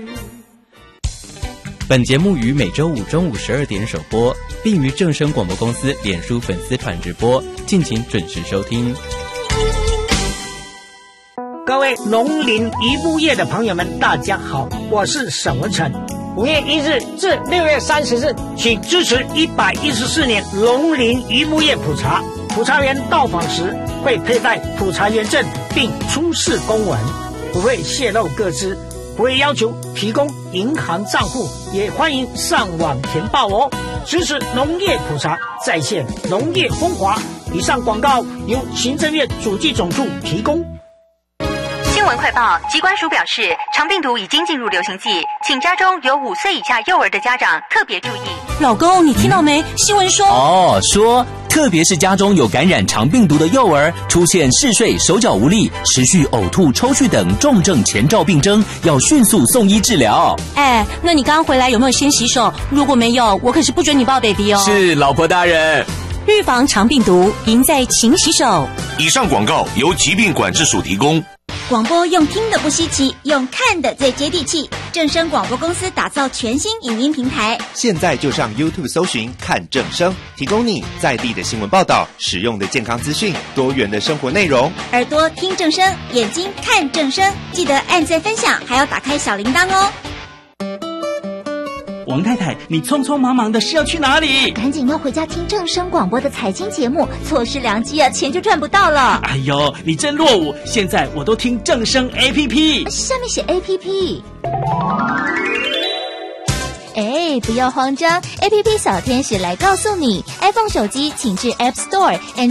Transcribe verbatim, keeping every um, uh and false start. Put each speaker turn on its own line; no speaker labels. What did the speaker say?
本节目于每周五中午十二点首播，并于正声广播公司脸书粉丝团直播，敬请准时收听。
各位农林渔牧业的朋友们，大家好，我是沈文成。五月一日至六月三十日，请支持一百一十四年农林渔牧业普查。普查员到访时会佩戴普查员证，并出示公文，不会泄露个资，不会要求提供银行账户，也欢迎上网填报哦。支持农业普查，再现农业风华。以上广告由行政院主计总处提供。
新闻快报，疾管署表示，肠病毒已经进入流行季，请家中有五岁以下幼儿的家长特别注意。
老公，你听到没？新闻说
哦，说特别是家中有感染肠病毒的幼儿，出现嗜睡、手脚无力、持续呕吐、抽搐等重症前兆病征，要迅速送医治疗。
哎，那你刚刚回来有没有先洗手？如果没有，我可是不准你抱 baby 哦。
是，老婆大人。
预防肠病毒，赢在勤洗手。
以上广告由疾病管制署提供。
广播用听的不稀奇，用看的最接地气。正声广播公司打造全新影音平台，
现在就上 YouTube 搜寻看正声，提供你在地的新闻报道、实用的健康资讯、多元的生活内容。
耳朵听正声，眼睛看正声，记得按赞分享，还要打开小铃铛哦。
王太太，你匆匆忙忙的是要去哪里？
赶紧要回家听正声广播的财经节目，错失良机啊，钱就赚不到了。
哎呦，你真落伍！现在我都听正声 A P P，
下面写 A P P。哎，不要慌张 ，A P P 小天使来告诉你 ，iPhone 手机请至 App Store。